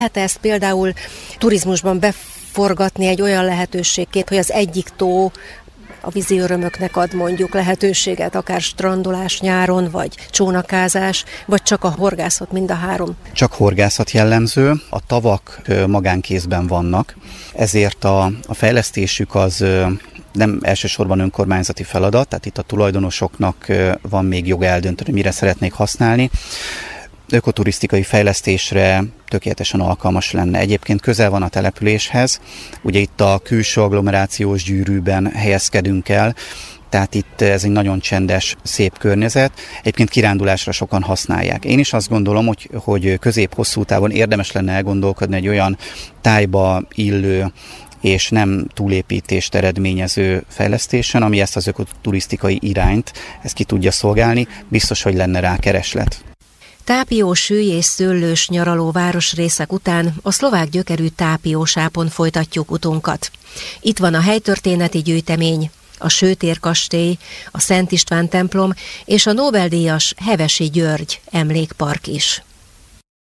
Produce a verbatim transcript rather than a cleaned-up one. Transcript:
Hát ezt például turizmusban beforgatni egy olyan lehetőségként, hogy az egyik tó a vízi örömöknek ad mondjuk lehetőséget, akár strandolás nyáron, vagy csónakázás, vagy csak a horgászat, mind a három? Csak horgászat jellemző, a tavak magánkézben vannak, ezért a, a fejlesztésük az nem elsősorban önkormányzati feladat, tehát itt a tulajdonosoknak van még joga eldönteni, mire szeretnék használni. Ökoturisztikai fejlesztésre tökéletesen alkalmas lenne. Egyébként közel van a településhez, ugye itt a külső agglomerációs gyűrűben helyezkedünk el, tehát itt ez egy nagyon csendes, szép környezet. Egyébként kirándulásra sokan használják. Én is azt gondolom, hogy, hogy közép-hosszú távon érdemes lenne elgondolkodni egy olyan tájba illő és nem túlépítést eredményező fejlesztésen, ami ezt az ökoturisztikai irányt ezt ki tudja szolgálni, biztos, hogy lenne rá kereslet. Tápió, Sülly és Szőlős nyaraló városrészek után a szlovák gyökerű Tápiósápon folytatjuk utunkat. Itt van a helytörténeti gyűjtemény, a Sőtér kastély, a Szent István templom és a Nobel-díjas Hevesi György emlékpark is.